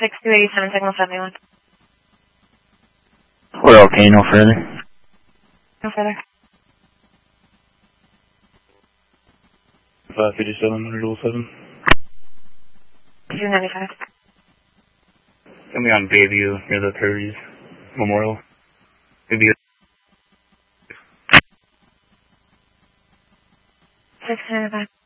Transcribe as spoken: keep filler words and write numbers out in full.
six two eight seven, signal seventy-one. We're okay, no further. No further. five fifty-seven, one oh seven. two ninety-five. Send me on Bayview near the Perry's Memorial. Maybe six ninety-five.